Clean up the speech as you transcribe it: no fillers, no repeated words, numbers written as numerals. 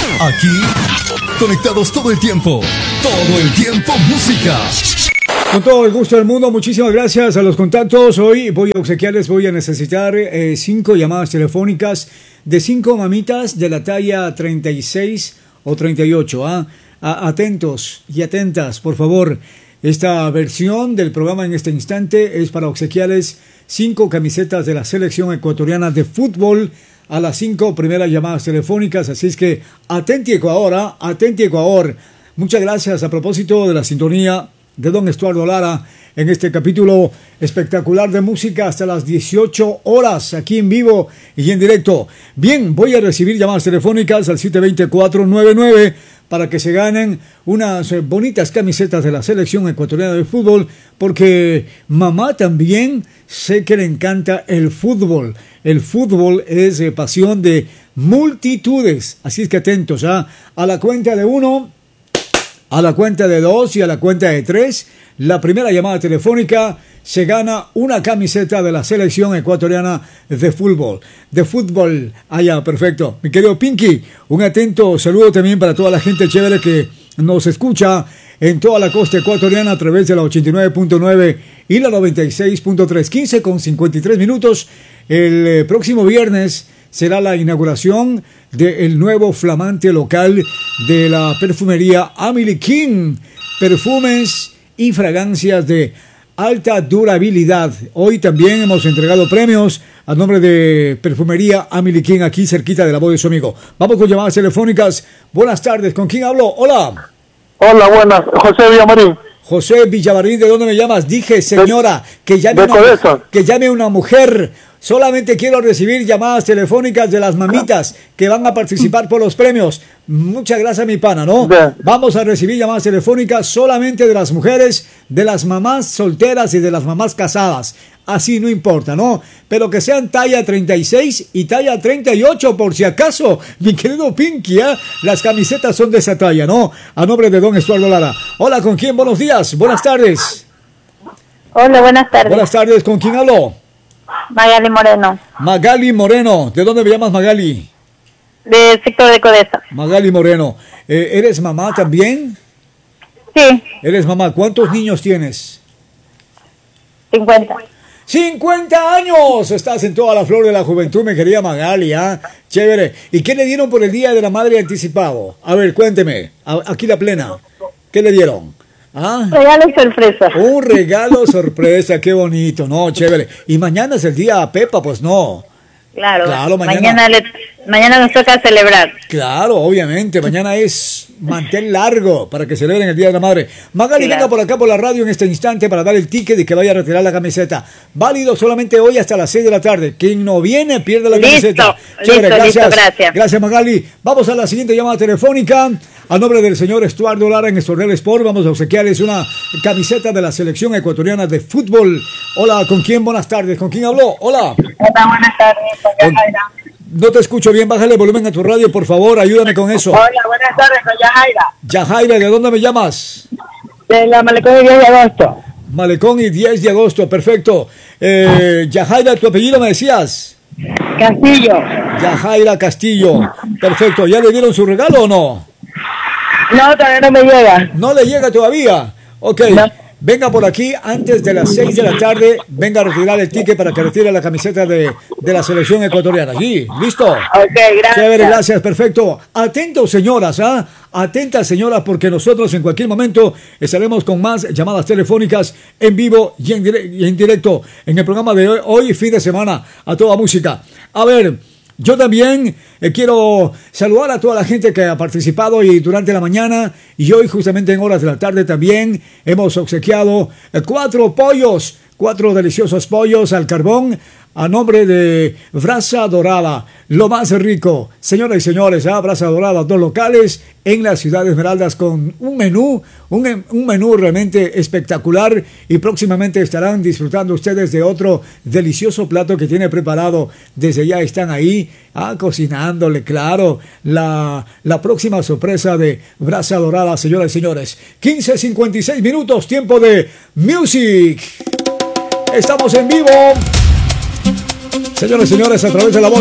Aquí, conectados todo el tiempo música. Con todo el gusto del mundo, muchísimas gracias a los contactos. Hoy voy a obsequiarles, voy a necesitar 5 llamadas telefónicas de 5 mamitas de la talla 36 o 38. Atentos y atentas, por favor. Esta versión del programa en este instante es para obsequiarles 5 camisetas de la selección ecuatoriana de fútbol a las 5 primeras llamadas telefónicas. Así es que atenti Ecuador. Muchas gracias a propósito de la sintonía de don Estuardo Lara en este capítulo espectacular de música hasta las 18 horas aquí en vivo y en directo. Bien, voy a recibir llamadas telefónicas al 720-499 para que se ganen unas bonitas camisetas de la selección ecuatoriana de fútbol, porque mamá también sé que le encanta el fútbol. El fútbol es pasión de multitudes, así es que atentos a la cuenta de 1, a la cuenta de 2 y a la cuenta de 3. La primera llamada telefónica se gana una camiseta de la selección ecuatoriana de fútbol. Allá, perfecto. Mi querido Pinky, un atento saludo también para toda la gente chévere que nos escucha en toda la costa ecuatoriana a través de la 89.9 y la 96.3. 15:53. El próximo viernes será la inauguración del nuevo flamante local de la perfumería Amelie King. Perfumes y fragancias de alta durabilidad. Hoy también hemos entregado premios a nombre de Perfumería Amelie King, aquí cerquita de la voz de su amigo. Vamos con llamadas telefónicas. Buenas tardes, ¿con quién hablo? Hola. Hola, buenas. José Villamarín. José Villamarín, ¿de dónde me llamas? Dije, señora, que llame una mujer. Solamente quiero recibir llamadas telefónicas de las mamitas que van a participar por los premios. Muchas gracias, mi pana, ¿no? Bien. Vamos a recibir llamadas telefónicas solamente de las mujeres, de las mamás solteras y de las mamás casadas. Así no importa, ¿no? Pero que sean talla 36 y talla 38 por si acaso, mi querido Pinky, ¿eh? Las camisetas son de esa talla, ¿no? A nombre de don Estuardo Lara. Hola, ¿con quién? Buenos días, buenas tardes. Hola, buenas tardes. Buenas tardes, ¿con quién hablo? Magali Moreno. Magali Moreno, ¿de dónde me llamas, Magali? Del sector de Codesa. Magali Moreno, ¿eres mamá también? Sí. ¿Eres mamá? ¿Cuántos niños tienes? 50. 50 años, estás en toda la flor de la juventud, mi querida Magali, ¿ah? Chévere. ¿Y qué le dieron por el Día de la Madre anticipado? A ver, cuénteme, aquí la plena, ¿qué le dieron? ¿Ah? Regalo sorpresa. Un regalo sorpresa, qué bonito, ¿no? Chévere. Y mañana es el día Pepa, pues no. Claro, mañana nos toca celebrar. Claro, obviamente, mañana es mantel largo para que celebren el Día de la Madre. Magali, Claro. Venga por acá por la radio en este instante para dar el ticket y que vaya a retirar la camiseta. Válido solamente hoy hasta las 6 de la tarde. Quien no viene pierde la camiseta. Chévere, gracias. Gracias, Magali. Vamos a la siguiente llamada telefónica. A nombre del señor Estuardo Lara en Estornel Sport, vamos a obsequiarles una camiseta de la selección ecuatoriana de fútbol. Hola, ¿con quién? Buenas tardes. ¿Con quién habló? Hola. Hola, buenas tardes. Yajaira. No te escucho bien, bájale el volumen a tu radio, por favor, ayúdame con eso. Hola, buenas tardes, soy Yajaira. Yajaira, ¿de dónde me llamas? De la Malecón de 10 de agosto. Malecón y 10 de agosto, perfecto. Yajaira, ¿tu apellido me decías? Castillo. Yajaira Castillo, perfecto. ¿Ya le dieron su regalo o no? No, todavía no me llega. ¿No le llega todavía? Ok. No. Venga por aquí antes de las 6 de la tarde. Venga a retirar el ticket para que retire la camiseta de la selección ecuatoriana. ¿Sí? ¿Listo? Ok, gracias. Chévere, gracias, perfecto. Atentos, señoras, Atentas, señoras, porque nosotros en cualquier momento estaremos con más llamadas telefónicas en vivo y en directo en el programa de hoy, fin de semana, a toda música. A ver, yo también quiero saludar a toda la gente que ha participado y durante la mañana y hoy justamente en horas de la tarde también hemos obsequiado 4 deliciosos pollos al carbón a nombre de Brasa Dorada, lo más rico. Señoras y señores, Brasa Dorada, 2 locales en la ciudad de Esmeraldas con un menú realmente espectacular y próximamente estarán disfrutando ustedes de otro delicioso plato que tiene preparado. Desde ya están ahí cocinándole, claro, la próxima sorpresa de Brasa Dorada, señoras y señores. 15:56, tiempo de music. Estamos en vivo. Señores y señores, a través de la voz